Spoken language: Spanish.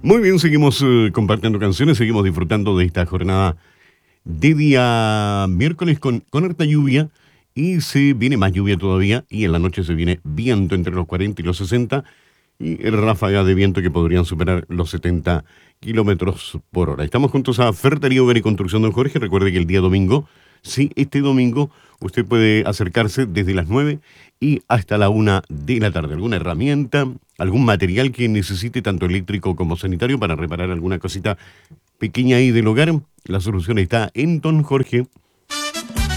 Muy bien, seguimos compartiendo canciones, seguimos disfrutando de esta jornada de día miércoles con harta lluvia y se viene más lluvia todavía y en la noche se viene viento entre los 40 y los 60 y ráfagas de viento que podrían superar los 70 kilómetros por hora. Estamos juntos a Ferretería Hogar y Construcción Don Jorge. Recuerde que el día domingo, sí, este domingo, usted puede acercarse desde las 9 y hasta la 1 de la tarde. ¿Alguna herramienta, algún material que necesite, tanto eléctrico como sanitario, para reparar alguna cosita pequeña ahí del hogar? La solución está en Don Jorge,